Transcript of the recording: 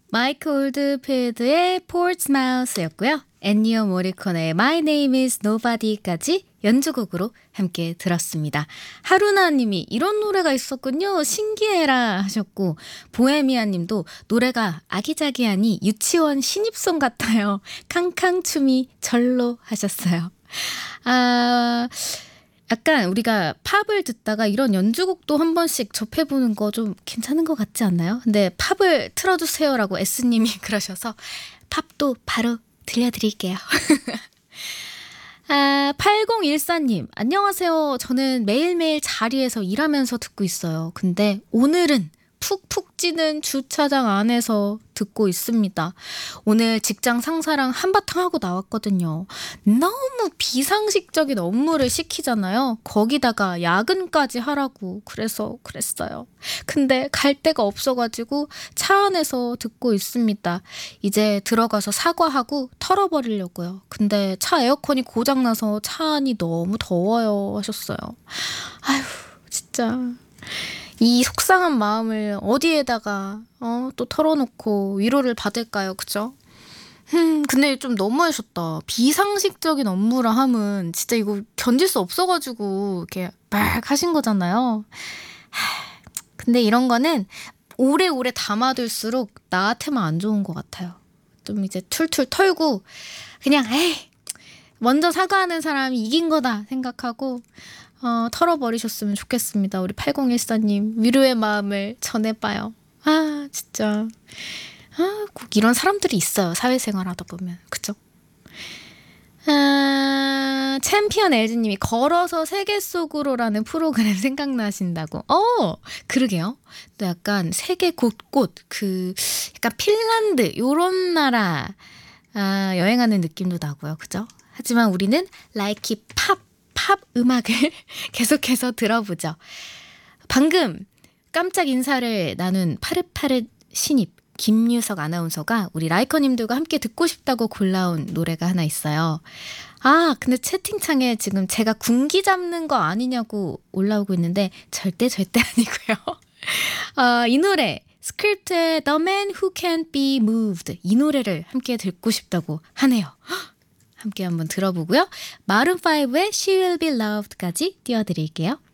마이크 올드필드의 포르츠마우스였고요. 엔니오 모리코네의 My Name is Nobody까지 연주곡으로 함께 들었습니다. 하루나 님이 이런 노래가 있었군요. 신기해라 하셨고, 보헤미아 님도 노래가 아기자기하니 유치원 신입송 같아요. 캉캉춤이 절로 하셨어요. 약간 우리가 팝을 듣다가 이런 연주곡도 한 번씩 접해보는 거 좀 괜찮은 것 같지 않나요? 근데 팝을 틀어주세요라고 S님이 그러셔서 팝도 바로 들려드릴게요. 8014님, 안녕하세요. 저는 매일매일 자리에서 일하면서 듣고 있어요. 근데 오늘은 푹푹 찌는 주차장 안에서 듣고 있습니다. 오늘 직장 상사랑 한바탕 하고 나왔거든요. 너무 비상식적인 업무를 시키잖아요. 거기다가 야근까지 하라고 그랬어요. 근데 갈 데가 없어가지고 차 안에서 듣고 있습니다. 이제 들어가서 사과하고 털어버리려고요. 근데 차 에어컨이 고장나서 차 안이 너무 더워요 하셨어요. 아휴, 진짜 이 속상한 마음을 어디에다가 또 털어놓고 위로를 받을까요? 그죠? 근데 좀 너무하셨다. 비상식적인 업무라 함은 진짜 이거 견딜 수 없어가지고 이렇게 막 하신 거잖아요. 근데 이런 거는 오래오래 담아둘수록 나한테만 안 좋은 것 같아요. 좀 이제 툴툴 털고 그냥 에이 먼저 사과하는 사람이 이긴 거다 생각하고 털어버리셨으면 좋겠습니다. 우리 8014님 위로의 마음을 전해봐요. 진짜 꼭 이런 사람들이 있어요. 사회생활 하다 보면. 그쵸? 챔피언 LG님이 걸어서 세계 속으로라는 프로그램 생각나신다고. 그러게요. 또 약간 세계 곳곳 약간 핀란드 요런 나라 여행하는 느낌도 나고요. 그죠? 하지만 우리는 라이키 팝 음악을 계속해서 들어보죠. 방금 깜짝 인사를 나눈 파릇파릇 신입 김유석 아나운서가 우리 라이커님들과 함께 듣고 싶다고 골라온 노래가 하나 있어요. 근데 채팅창에 지금 제가 군기 잡는 거 아니냐고 올라오고 있는데 절대 아니고요. 이 노래 스크립트의 The Man Who Can't Be Moved, 이 노래를 함께 듣고 싶다고 하네요. 함께 한번 들어보고요. 마룬5의 She Will Be Loved까지 띄워드릴게요.